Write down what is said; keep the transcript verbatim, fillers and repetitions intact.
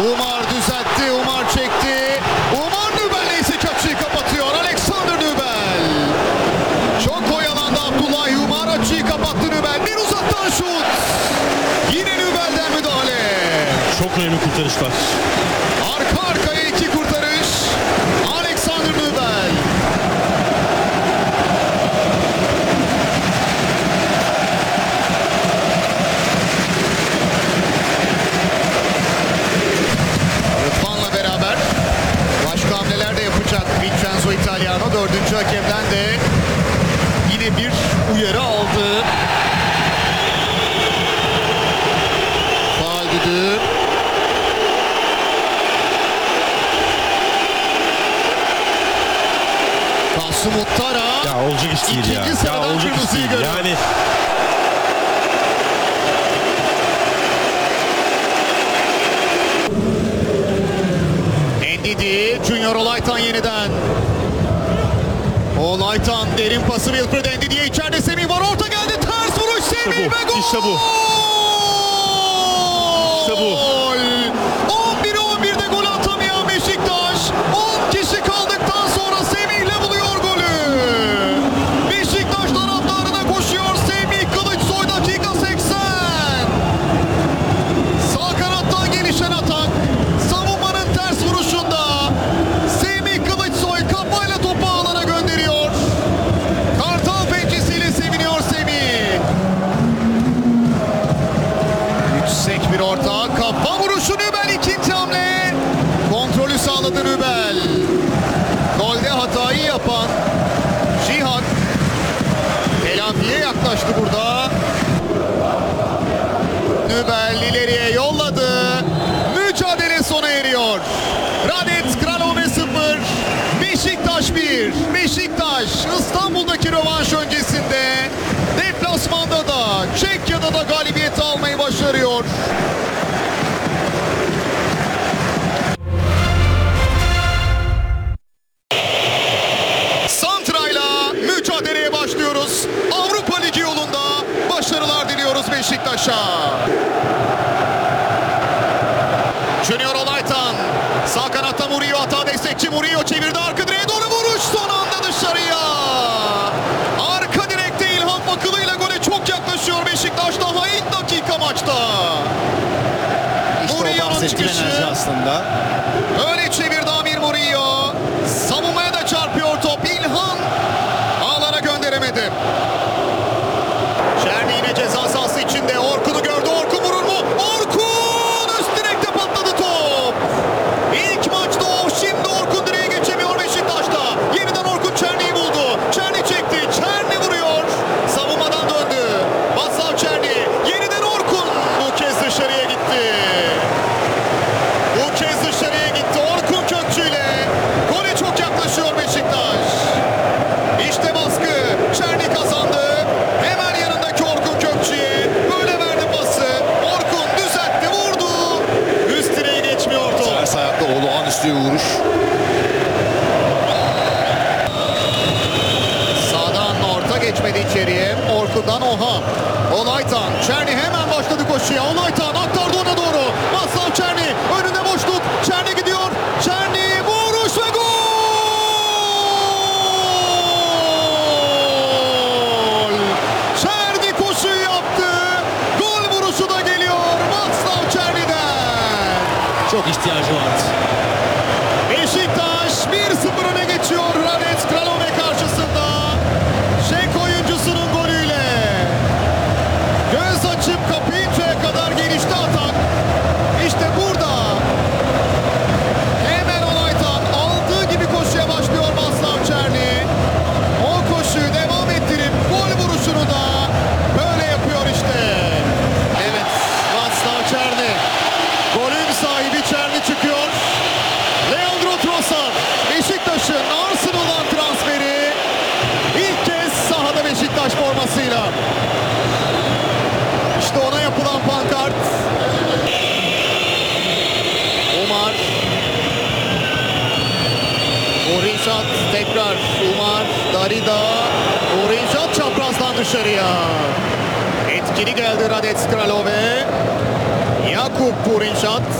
Umar düzeltti, Umar çekti. Umar Nübel ise açıyı kapatıyor. Alexander Nübel. Çok oyalandı Abdullah Umar, açıyı kapattı Nübel. Bir uzaktan şut. Yine Nübel'den müdahale. Çok önemli kurtarışlar. Arka arkaya iki kurtarış. Alexander Nübel. Rıdvan'la beraber başka hamleler de yapacak Vincenzo Italiano. Dördüncü hakemden de yine bir uyarı aldı. Faul düdüğü. Kasım Muttara. Ya olacak iş değil ya. İkinci Ya sıradan olacak iş kırmızıyı değil. görüyor. Yani Ndidi, Junior Olaytan yeniden. Olaytan derin pası Wilfred Ndidi'ye, içeride Semih var, orta geldi, ters vuruş Semih İşte bu, ve gol! işte bu. İşte bu. on bire on birde gol atamayan Beşiktaş, on kişi kaldıktan sonra Semih'le buluyor golü. Beşiktaş taraftarına koşuyor Semih Kılıçsoy, dakika seksen. Sağ kanattan gelişen atak. Savunmanın ters vuruşunda Semih Kılıçsoy kafayla topu alana gönderiyor. Kartal pençesiyle seviniyor Semih. Yüksek bir orta, kafa vuruşu Nübel, ikinci hamle. Kontrolü sağladı Nübel. Golde hatayı yapan Cihat telafiye yaklaştı burada. Nübel ileriye yolladı. Mücadele sona eriyor. Radetz Kralove sıfır, Beşiktaş bir. Beşiktaş İstanbul'daki rövanş öncesinde deplasmanda da Çekya'da da galibiyeti almayı başarıyor. Santra'yla mücadeleye başlıyoruz. Avrupa Ligi yolunda başarılar diliyoruz Beşiktaş'a. Junior Olaytan sağ kanatta Murillo, hata destekçi Murillo çevirdi, arka direğe doğru vuruş, son anda dışarıya. Arka direkte İlhan Bakılı ile gole çok yaklaşıyor Beşiktaş, daha ilk dakika maçta. İşte o Murillo'nun bahsettiğim çıkışı. enerji aslında. Öyle çevirdi Amir Murillo. Savunmaya da çarpıyor top. İlhan ağlara gönderemedi. Çerni yine ceza sahası içinde. Orkun'u gördü. Orkun vurur mu? Orkun! Üst direkte patladı top. İlk maçta o. Şimdi Orkun direğe geçemiyor Beşiktaş'ta. Yeniden Orkun Çerni'yi buldu. Çerni çekti. Çerni vuruyor. Savunmadan döndü. Vaslav Çerni. Yeniden Orkun. Bu kez dışarıya gitti. Bu kez dışarıya gitti. Orkun Kökçü ile gole çok yaklaşıyor Beşiktaş. İşte baskı. Çerni kazandı. Hemen yanındaki Orkun Kökçü'ye böyle verdi pası. Orkun düzeltti, vurdu. Üst direği geçmiyor top. Ters ayakta olağanüstü bir vuruş. Sağdan orta geçmedi içeriye. Orkun'dan Oha. Olaytan. Çerni hemen başladı koşuya. Olaytan aktardı ona doğru. Vaslav Çerni. Önünde boşluk. Çerni gidiyor. Çerni vuruş ve gol! Çerni koşuyu yaptı. Gol vuruşu da geliyor Vaslav Çerni'den. çok ihtiyacı vardı. Beşiktaş bir sıfır öne geçiyor Radetz Kralove karşısında. Çek oyuncusunun golüyle. Göz açıp kapayıncaya kadar gelişti atak. İşte burada hemen Olaytan aldığı gibi koşuya başlıyor Vaslav Çerni. O koşuyu devam ettirip gol vuruşunu da böyle yapıyor işte. Evet, Vaslav Çerni. Golün sahibi Çerni çıkıyor. Leandro Trossard, Beşiktaş'ın Arsenal'dan transferi ilk kez sahada Beşiktaş formasıyla. İşte ona yapılan pankart. Umar. Orinşat tekrar. Umar, Darida. Orinşat çaprazdan dışarıya. Etkili geldi Radetz Kralove. Jakub Orinşat.